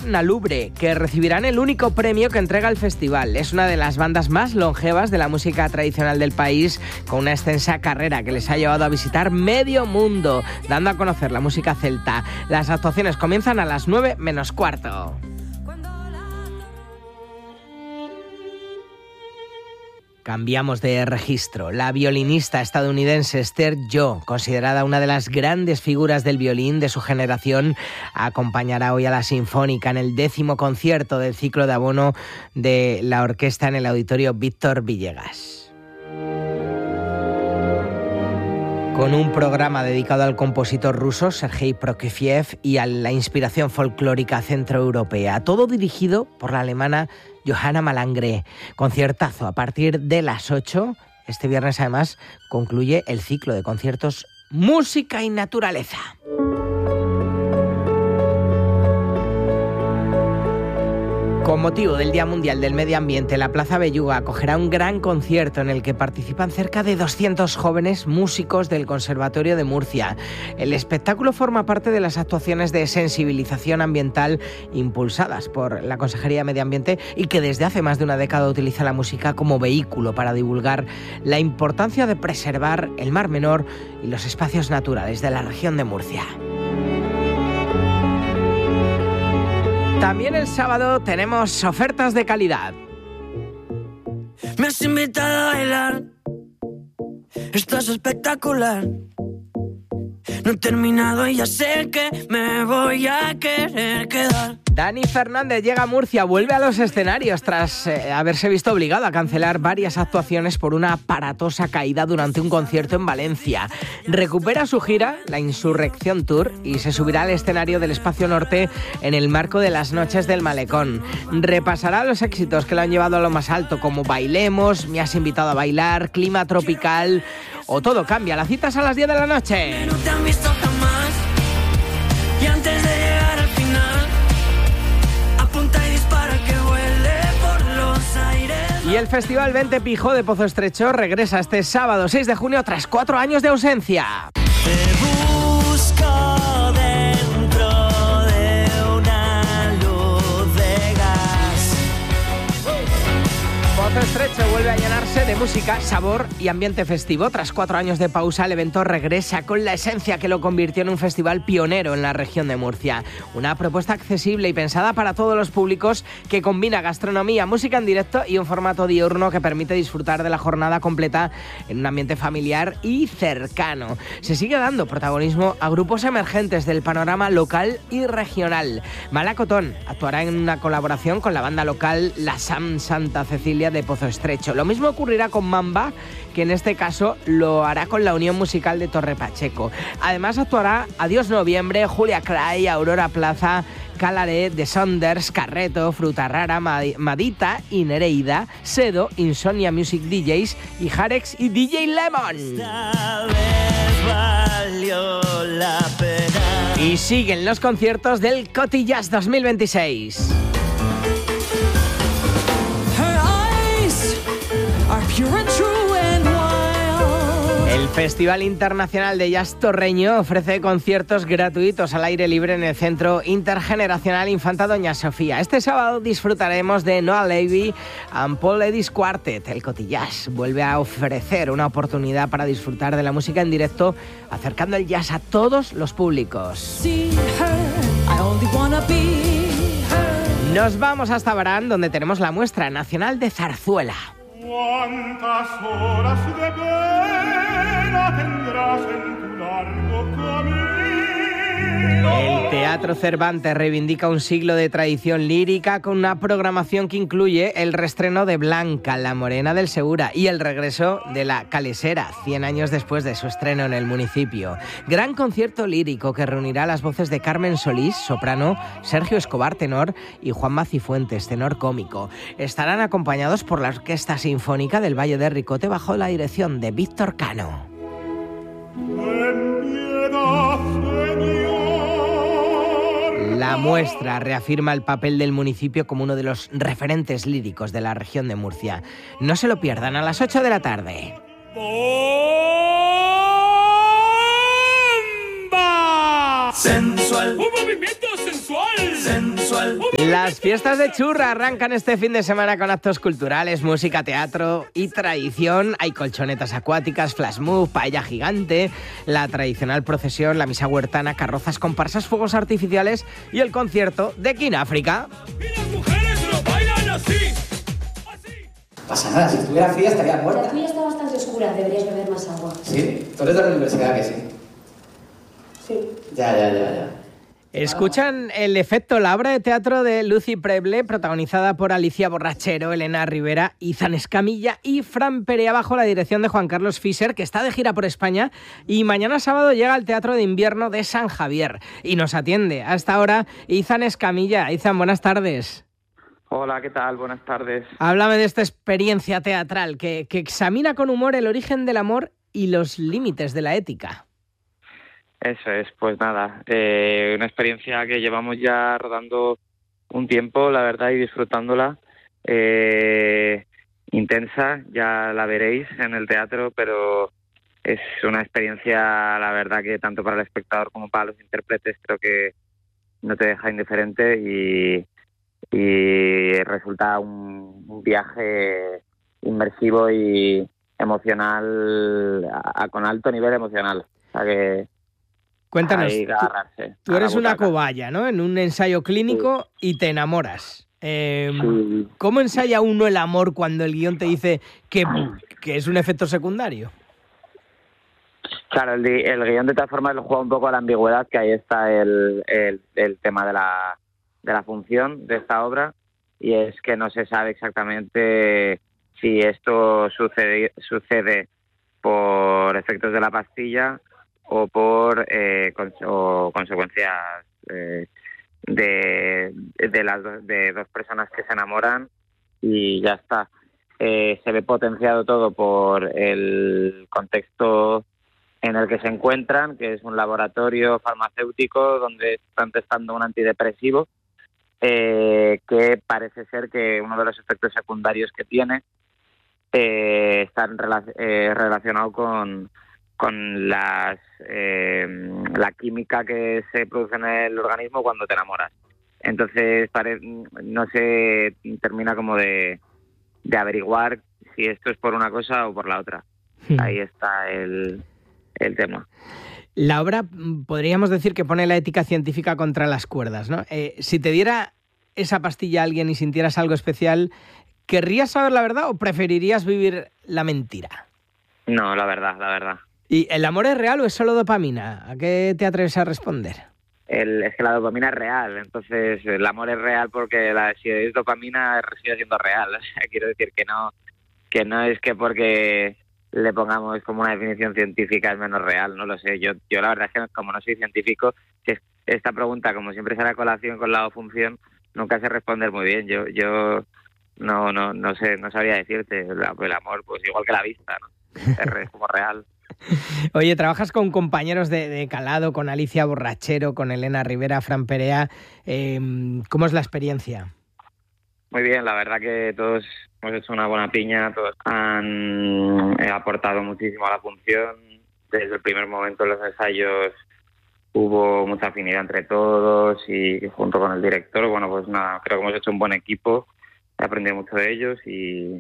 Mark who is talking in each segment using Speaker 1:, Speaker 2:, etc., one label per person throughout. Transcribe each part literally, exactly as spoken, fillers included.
Speaker 1: Nalubre, que recibirán el único premio que entrega el festival. Es una de las bandas más longevas de la música tradicional del país, con una extensa carrera que les ha llevado a visitar medio mundo, dando a conocer la música celta. Las actuaciones comienzan a las nueve menos cuarto. Cambiamos de registro. La violinista estadounidense Esther Jo, considerada una de las grandes figuras del violín de su generación, acompañará hoy a la Sinfónica en el décimo concierto del ciclo de abono de la orquesta en el Auditorio Víctor Villegas. Con un programa dedicado al compositor ruso Sergei Prokofiev y a la inspiración folclórica centroeuropea, todo dirigido por la alemana Johanna Malangre. Conciertazo a partir de las ocho. Este viernes, además, concluye el ciclo de conciertos Música y Naturaleza. Con motivo del Día Mundial del Medio Ambiente, la Plaza Belluga acogerá un gran concierto en el que participan cerca de doscientos jóvenes músicos del Conservatorio de Murcia. El espectáculo forma parte de las actuaciones de sensibilización ambiental impulsadas por la Consejería de Medio Ambiente y que desde hace más de una década utiliza la música como vehículo para divulgar la importancia de preservar el Mar Menor y los espacios naturales de la región de Murcia. También el sábado tenemos ofertas de calidad.
Speaker 2: Me has invitado a bailar, estás espectacular. No he terminado y ya sé que me voy a querer quedar.
Speaker 1: Dani Fernández llega a Murcia, vuelve a los escenarios tras eh, haberse visto obligado a cancelar varias actuaciones por una aparatosa caída durante un concierto en Valencia. Recupera su gira, la Insurrección Tour, y se subirá al escenario del Espacio Norte en el marco de las Noches del Malecón. Repasará los éxitos que lo han llevado a lo más alto, como Bailemos, Me has invitado a bailar, Clima tropical o Todo cambia. La cita es a las diez de la noche.
Speaker 2: No te han visto jamás y antes de llegar al final apunta y dispara que vuele por los aires.
Speaker 1: Y el Festival Vente Pijó de Pozo Estrecho regresa este sábado seis de junio tras cuatro años de ausencia.
Speaker 2: Te busco dentro de una luz de gas.
Speaker 1: Pozo Estrecho vuelve a llenarse de música, sabor y ambiente festivo. Tras cuatro años de pausa, el evento regresa con la esencia que lo convirtió en un festival pionero en la región de Murcia. Una propuesta accesible y pensada para todos los públicos que combina gastronomía, música en directo y un formato diurno que permite disfrutar de la jornada completa en un ambiente familiar y cercano. Se sigue dando protagonismo a grupos emergentes del panorama local y regional. Malacotón actuará en una colaboración con la banda local La Sam Santa Cecilia de Pozo Estrecho. Lo mismo ocurrirá con Mamba, que en este caso lo hará con la Unión Musical de Torre Pacheco. Además actuará Adiós Noviembre, Julia Cray, Aurora Plaza, Calaré, The Sonders, Carreto, Fruta Rara, Madita y Nereida, Sedo, Insomnia Music D Js y Jarex y D J Lemon.
Speaker 2: Esta vez valió la pena.
Speaker 1: Y siguen los conciertos del Cotillas dos mil veintiséis. El Festival Internacional de Jazz Torreño ofrece conciertos gratuitos al aire libre en el Centro Intergeneracional Infanta Doña Sofía. Este sábado disfrutaremos de Noah Levy and Paul Eddy's Quartet. El Cotillas vuelve a ofrecer una oportunidad para disfrutar de la música en directo, acercando el jazz a todos los públicos. Nos vamos hasta Barán, donde tenemos la muestra nacional de zarzuela.
Speaker 3: ¿Cuántas horas de pena tendrás en tu largo camino?
Speaker 1: El Teatro Cervantes reivindica un siglo de tradición lírica con una programación que incluye el reestreno de Blanca, la morena del Segura, y el regreso de La Calesera, cien años después de su estreno en el municipio. Gran concierto lírico que reunirá las voces de Carmen Solís, soprano, Sergio Escobar, tenor, y Juanma Cifuentes, tenor cómico. Estarán acompañados por la Orquesta Sinfónica del Valle de Ricote bajo la dirección de Víctor Cano. La muestra reafirma el papel del municipio como uno de los referentes líricos de la región de Murcia. No se lo pierdan, a las ocho de la tarde.
Speaker 2: ¡Bomba! Sensual.
Speaker 4: ¡Un movimiento sensual!
Speaker 2: Sensual. igual.
Speaker 1: Las fiestas de Churra arrancan este fin de semana con actos culturales, música, teatro y tradición. Hay colchonetas acuáticas, flash mob, paella gigante, la tradicional procesión, la misa huertana, carrozas, comparsas, fuegos artificiales y el concierto de King África.
Speaker 4: Y las mujeres lo bailan así.
Speaker 5: No pasa nada, si estuviera fría estaría muerta.
Speaker 6: La tuya está bastante oscura, deberías beber más agua.
Speaker 5: ¿Sí? Tú eres de la universidad, que sí.
Speaker 6: Sí.
Speaker 5: Ya, ya, ya, ya.
Speaker 1: Escuchan el efecto, la obra de teatro de Lucy Preble, protagonizada por Alicia Borrachero, Elena Rivera, Izan Escamilla y Fran Perea, bajo la dirección de Juan Carlos Fischer, que está de gira por España y mañana sábado llega al Teatro de Invierno de San Javier y nos atiende hasta ahora Izan Escamilla. Izan, buenas tardes.
Speaker 7: Hola, ¿qué tal? Buenas tardes.
Speaker 1: Háblame de esta experiencia teatral que, que examina con humor el origen del amor y los límites de la ética.
Speaker 7: Eso es, pues nada, eh, una experiencia que llevamos ya rodando un tiempo, la verdad, y disfrutándola. Eh, intensa, ya la veréis en el teatro, pero es una experiencia, la verdad, que tanto para el espectador como para los intérpretes creo que no te deja indiferente y... y resulta un, un viaje inmersivo y emocional a, a, con alto nivel emocional. O sea que
Speaker 1: cuéntanos,
Speaker 7: hay que agarrarse
Speaker 1: tú, tú eres
Speaker 7: una
Speaker 1: cobaya, ¿no? En un ensayo clínico sí. Y te enamoras. Eh,
Speaker 7: sí.
Speaker 1: ¿Cómo ensaya uno el amor cuando el guión te dice que, que es un efecto secundario?
Speaker 7: Claro, el, el guión de todas formas lo juega un poco a la ambigüedad, que ahí está el, el, el tema de la de la función de esta obra, y es que no se sabe exactamente si esto sucede, sucede por efectos de la pastilla o por eh, con, o consecuencias eh, de, de las de dos personas que se enamoran y ya está. Eh, se ve potenciado todo por el contexto en el que se encuentran, que es un laboratorio farmacéutico donde están testando un antidepresivo, Eh, que parece ser que uno de los efectos secundarios que tiene eh, está rela- eh, relacionado con, con las, eh, la química que se produce en el organismo cuando te enamoras. Entonces pare- no se termina como de, de averiguar si esto es por una cosa o por la otra. Hmm. Ahí está el, el tema.
Speaker 1: La obra, podríamos decir que pone la ética científica contra las cuerdas, ¿no? Eh, si te diera esa pastilla a alguien y sintieras algo especial, ¿querrías saber la verdad o preferirías vivir la mentira?
Speaker 7: No, la verdad, la verdad.
Speaker 1: ¿Y el amor es real o es solo dopamina? ¿A qué te atreves a responder?
Speaker 7: El, es que la dopamina es real, entonces el amor es real porque la, si es dopamina sigue siendo real. O sea, quiero decir que no, que no es que porque le pongamos como una definición científica es menos real, no lo sé. Yo, yo la verdad es que como no soy científico, que esta pregunta, como siempre sale a colación con la función, nunca sé responder muy bien. Yo, yo no, no, no sé, no sabría decirte. El, el amor, pues igual que la vista, ¿no? Es como real.
Speaker 1: Oye, trabajas con compañeros de, de calado, con Alicia Borrachero, con Elena Rivera, Fran Perea. Eh, ¿Cómo es la experiencia?
Speaker 7: Muy bien, la verdad que todos hemos hecho una buena piña, todos han eh, aportado muchísimo a la función. Desde el primer momento en los ensayos hubo mucha afinidad entre todos y junto con el director, bueno, pues nada, creo que hemos hecho un buen equipo, he aprendido mucho de ellos y,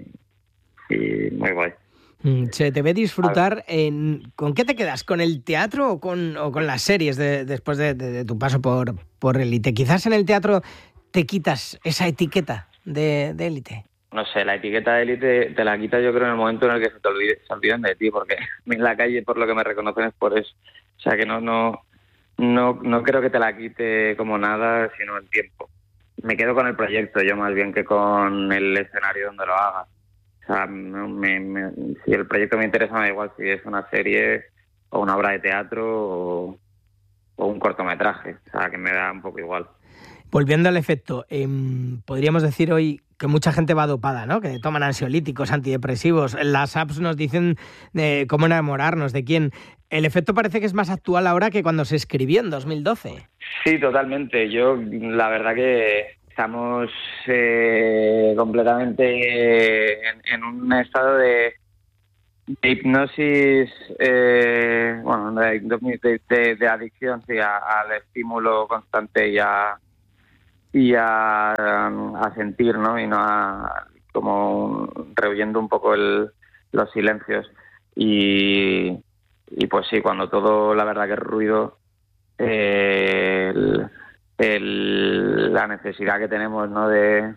Speaker 7: y muy guay.
Speaker 1: Se te ve disfrutar. En, ¿con qué te quedas? ¿Con el teatro o con, o con las series de, después de, de, de tu paso por, por Élite? Quizás en el teatro te quitas esa etiqueta de, de Élite.
Speaker 7: No sé, la etiqueta de Élite te la quitas yo creo en el momento en el que se te olvide, se olviden de ti, porque en la calle por lo que me reconocen es por eso. O sea que no, no, no, no creo que te la quite como nada, sino el tiempo. Me quedo con el proyecto yo más bien que con el escenario donde lo haga. O sea, me, me, si el proyecto me interesa, me da igual si es una serie o una obra de teatro o, o un cortometraje. O sea, que me da un poco igual.
Speaker 1: Volviendo al efecto, eh, podríamos decir hoy que mucha gente va dopada, ¿no? Que toman ansiolíticos, antidepresivos. Las apps nos dicen de cómo enamorarnos, de quién. El efecto parece que es más actual ahora que cuando se escribió en dos mil doce.
Speaker 7: Sí, totalmente. Yo, la verdad que estamos eh, completamente en, en un estado de, de hipnosis, eh, bueno, de, de, de, de adicción, sí, a, al estímulo constante y a, y a, a sentir, ¿no? Y no a como rehuyendo un poco el, los silencios. Y, y pues sí, cuando todo, la verdad que es ruido, eh, el, el, la necesidad que tenemos, ¿no? De,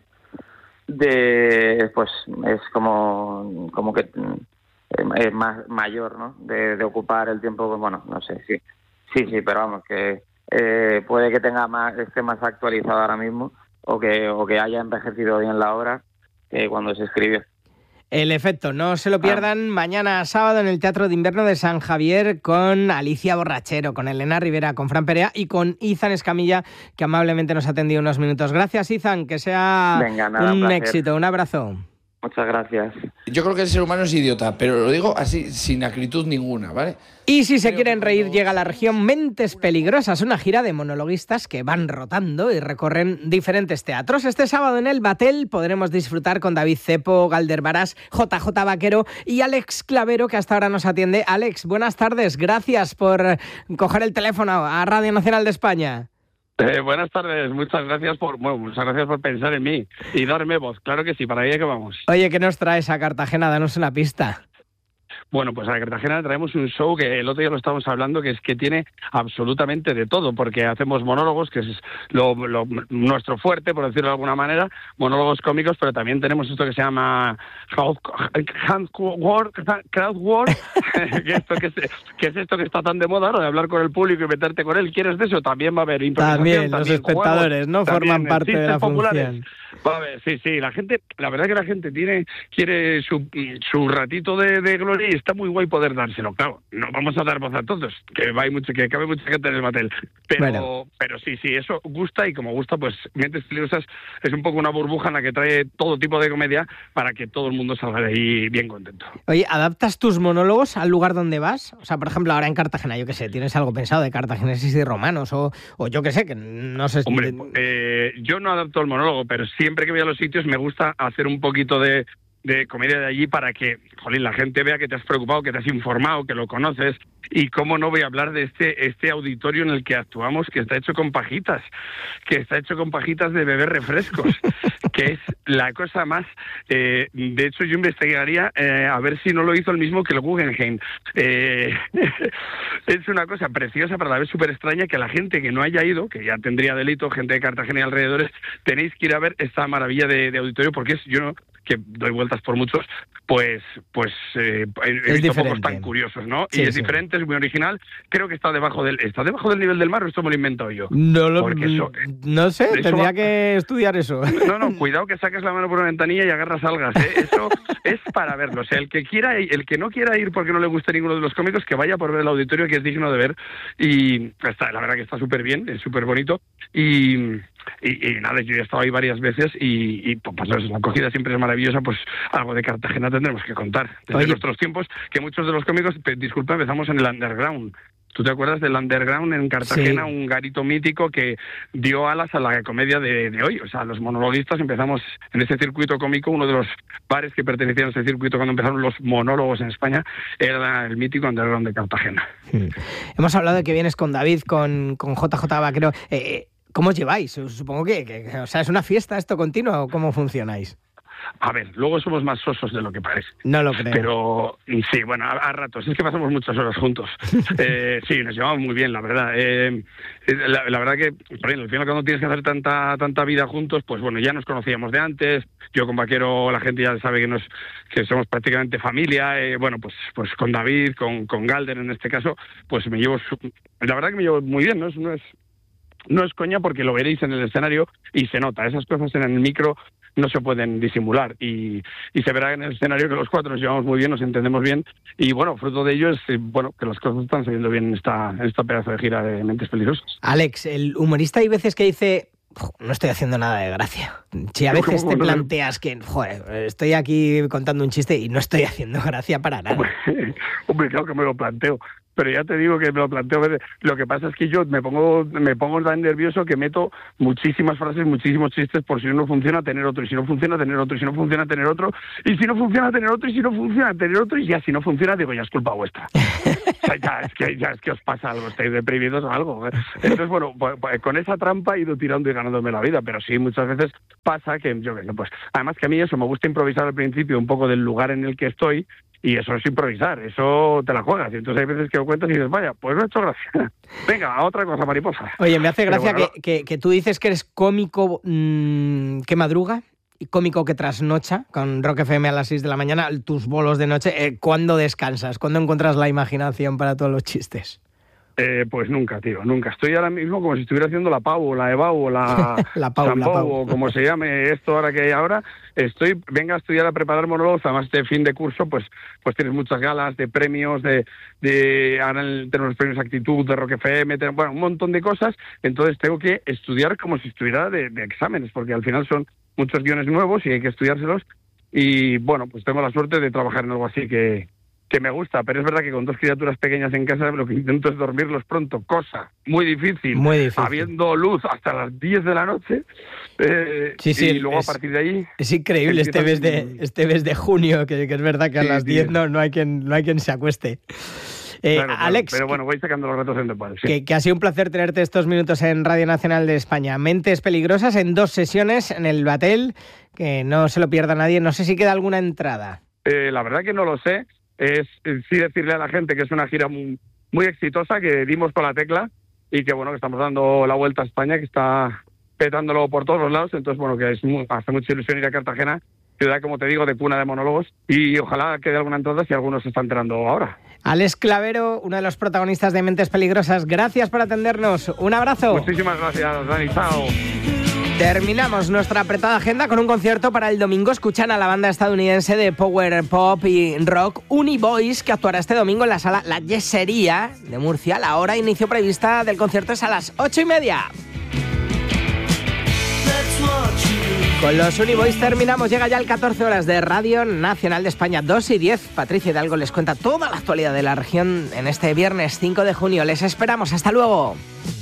Speaker 7: de pues es como, como que es más mayor, ¿no? De, de ocupar el tiempo, bueno, no sé, sí, sí, sí, pero vamos, que eh, puede que tenga más, esté más actualizado ahora mismo, o que, o que haya envejecido bien la obra eh, cuando se escribió.
Speaker 1: El efecto, no se lo pierdan, ah. mañana sábado en el Teatro de Invierno de San Javier con Alicia Borrachero, con Elena Rivera, con Fran Perea y con Izan Escamilla, que amablemente nos ha atendido unos minutos. Gracias, Izan, que sea
Speaker 7: Venga, nada,
Speaker 1: un,
Speaker 7: un
Speaker 1: éxito, un abrazo.
Speaker 7: Muchas gracias.
Speaker 8: Yo creo que el ser humano es idiota, pero lo digo así, sin acritud ninguna, ¿vale?
Speaker 1: Y si se quieren reír, llega a la región Mentes Peligrosas, una gira de monologuistas que van rotando y recorren diferentes teatros. Este sábado en el Batel podremos disfrutar con David Cepo, Galder Barás, J J Vaquero y Alex Clavero, que hasta ahora nos atiende. Alex, buenas tardes, gracias por coger el teléfono a Radio Nacional de España.
Speaker 9: Eh, buenas tardes, muchas gracias por bueno, muchas gracias por pensar en mí y darme voz, claro que sí, para ahí es que vamos.
Speaker 1: Oye, ¿qué nos traes a Cartagena? Danos una pista.
Speaker 9: Bueno, pues a Cartagena traemos un show que el otro día lo estábamos hablando, que es que tiene absolutamente de todo, porque hacemos monólogos, que es lo, lo, nuestro fuerte, por decirlo de alguna manera, monólogos cómicos, pero también tenemos esto que se llama crowd work, que, esto, que, es, que es esto que está tan de moda ahora, de hablar con el público y meterte con él. ¿Quieres de eso? También va a haber improvisación.
Speaker 1: También,
Speaker 9: también
Speaker 1: los espectadores, juegos, ¿no? Forman parte de la
Speaker 9: populares.
Speaker 1: función.
Speaker 9: Va a ver, sí, sí, la gente, la verdad que la gente tiene, quiere su, su ratito de, de gloria y está muy guay poder dárselo, claro, no vamos a dar voz a todos, que va hay mucho, que cabe mucha gente en el Batel, pero, bueno. pero sí, sí, eso gusta y como gusta, pues Mentes Peligrosas es un poco una burbuja en la que trae todo tipo de comedia para que todo el mundo salga de ahí bien contento.
Speaker 1: Oye, ¿adaptas tus monólogos al lugar donde vas? O sea, por ejemplo, ahora en Cartagena, yo qué sé, ¿tienes algo pensado de cartagineses y romanos? O, o yo qué sé, que no sé...
Speaker 9: Hombre, eh, yo no adapto el monólogo, pero siempre que voy a los sitios me gusta hacer un poquito de, de comedia de allí para que, jolín, la gente vea que te has preocupado, que te has informado, que lo conoces. Y cómo no voy a hablar de este este auditorio en el que actuamos, que está hecho con pajitas, que está hecho con pajitas de beber refrescos, que es la cosa más... Eh, de hecho, yo investigaría eh, a ver si no lo hizo el mismo que el Guggenheim. Eh, es una cosa preciosa, pero a la vez súper extraña, que la gente que no haya ido, que ya tendría delito, gente de Cartagena y alrededores, tenéis que ir a ver esta maravilla de, de auditorio, porque es yo no... que doy vueltas por muchos, pues pues eh, he
Speaker 1: es
Speaker 9: visto
Speaker 1: diferente.
Speaker 9: Pocos tan curiosos, ¿no?
Speaker 1: Sí,
Speaker 9: y es
Speaker 1: sí.
Speaker 9: diferente, es muy original. Creo que está debajo del está debajo del nivel del mar, o esto me lo he inventado yo.
Speaker 1: No lo
Speaker 9: eso,
Speaker 1: no sé,
Speaker 9: eso
Speaker 1: tendría
Speaker 9: va...
Speaker 1: que estudiar eso.
Speaker 9: No, no, cuidado que saques la mano por una ventanilla y agarras algas, ¿eh? Eso es para verlo. O sea, el que quiera, el que no quiera ir porque no le guste ninguno de los cómicos, que vaya por ver el auditorio, que es digno de ver. Y está, la verdad que está súper bien, es súper bonito. Y, y, y nada, yo he estado ahí varias veces y, y pues la acogida siempre es maravillosa, pues algo de Cartagena tendremos que contar. Desde
Speaker 1: Oye.
Speaker 9: nuestros tiempos, que muchos de los cómicos, disculpa, empezamos en el underground. ¿Tú te acuerdas del underground en Cartagena? Sí. Un garito mítico que dio alas a la comedia de, de hoy. O sea, los monologuistas empezamos en ese circuito cómico. Uno de los bares que pertenecían a ese circuito cuando empezaron los monólogos en España era el mítico underground de Cartagena.
Speaker 1: Hmm. Hemos hablado de que vienes con David, con, con J J Vaquero. Eh, ¿Cómo os lleváis? Supongo que, que, o sea, ¿es una fiesta esto continua o cómo funcionáis?
Speaker 9: A ver, luego somos más sosos de lo que parece.
Speaker 1: No lo creo.
Speaker 9: Pero sí, bueno, a, a ratos. Es que pasamos muchas horas juntos. eh, sí, nos llevamos muy bien, la verdad. Eh, la, la verdad que, por ejemplo, al final cuando tienes que hacer tanta tanta vida juntos, pues bueno, ya nos conocíamos de antes. Yo con Vaquero, la gente ya sabe que nos que somos prácticamente familia. Eh, bueno, pues pues con David, con, con Galder en este caso, pues me llevo... Su... La verdad que me llevo muy bien, ¿no? Es, no es no es coña porque lo veréis en el escenario y se nota. Esas cosas en el micro no se pueden disimular y, y se verá en el escenario que los cuatro nos llevamos muy bien, nos entendemos bien y bueno, fruto de ello es bueno que las cosas están saliendo bien en esta, en esta pedazo de gira de Mentes Peligrosas.
Speaker 1: Alex, el humorista hay veces que dice no estoy haciendo nada de gracia. Si a veces te planteas que, joder, estoy aquí contando un chiste y no estoy haciendo gracia para nada.
Speaker 9: Hombre, hombre claro que me lo planteo. pero ya te digo que me lo planteo. Lo que pasa es que yo me pongo me pongo tan nervioso que meto muchísimas frases, muchísimos chistes, por si no funciona tener otro, y si no funciona tener otro, y si no funciona tener otro, y si no funciona tener otro, y si no funciona tener otro, y ya si no funciona digo, ya es culpa vuestra. O sea, ya es que ya es que os pasa algo, estáis deprimidos o algo. Entonces, bueno, pues, pues, con esa trampa he ido tirando y ganándome la vida, pero sí, muchas veces pasa que, yo qué sé, pues, además que a mí eso, me gusta improvisar al principio un poco del lugar en el que estoy, y eso es improvisar, eso te la juegas, y entonces hay veces que lo cuentas y dices, vaya, pues no he hecho gracia. Venga, a otra cosa, mariposa.
Speaker 1: Oye, me hace gracia
Speaker 9: bueno,
Speaker 1: que, que, que tú dices que eres cómico mmm, que madruga y cómico que trasnocha, con Rock F M a las seis de la mañana, tus bolos de noche. Eh, ¿Cuándo descansas? ¿Cuándo encuentras la imaginación para todos los chistes?
Speaker 9: Eh, pues nunca, tío, nunca. Estoy ahora mismo como si estuviera haciendo la Pau, o la Evau, o la,
Speaker 1: la Pau,
Speaker 9: San
Speaker 1: la
Speaker 9: Pau,
Speaker 1: Pau,
Speaker 9: o como se llame esto ahora que hay ahora. Estoy, venga a estudiar, a preparar monólogos, además este fin de curso, pues pues tienes muchas galas de premios, de, de ahora tenemos los premios Actitud de Rock F M, tenemos, bueno, un montón de cosas, entonces tengo que estudiar como si estuviera de, de exámenes, porque al final son muchos guiones nuevos y hay que estudiárselos, y bueno, pues tengo la suerte de trabajar en algo así que... que me gusta, pero es verdad que con dos criaturas pequeñas en casa lo que intento es dormirlos pronto, cosa muy difícil,
Speaker 1: muy difícil.
Speaker 9: Habiendo luz hasta las diez de la noche, eh,
Speaker 1: sí, sí,
Speaker 9: y luego
Speaker 1: es,
Speaker 9: a partir de ahí...
Speaker 1: Es increíble este mes de este mes de junio, que, que es verdad que a sí, las diez no, no, hay quien, no hay quien se acueste. Eh,
Speaker 9: claro, claro,
Speaker 1: Alex,
Speaker 9: pero bueno, voy sacando los retos en después. Sí.
Speaker 1: Que, que ha sido un placer tenerte estos minutos en Radio Nacional de España. Mentes Peligrosas en dos sesiones en el Batel, que no se lo pierda nadie. No sé si queda alguna entrada.
Speaker 9: Eh, la verdad que no lo sé. Es sí decirle a la gente que es una gira muy, muy exitosa, que dimos con la tecla y que bueno, que estamos dando la vuelta a España, que está petándolo por todos los lados. Entonces, bueno, que es muy, hace mucha ilusión ir a Cartagena, ciudad, como te digo, de cuna de monólogos, y ojalá quede alguna entrada si algunos se está enterando ahora.
Speaker 1: Alex Clavero, uno de los protagonistas de Mentes Peligrosas, gracias por atendernos. Un abrazo.
Speaker 9: Muchísimas gracias, Dani. Chao.
Speaker 1: Terminamos nuestra apretada agenda con un concierto para el domingo. Escuchan a la banda estadounidense de power pop y rock Univoice, que actuará este domingo en la sala La Yesería de Murcia. La hora de inicio prevista del concierto es a las ocho y media. Con los Univoice terminamos. Llega ya el catorce horas de Radio Nacional de España, dos y diez. Patricia Hidalgo les cuenta toda la actualidad de la región en este viernes cinco de junio. Les esperamos. Hasta luego.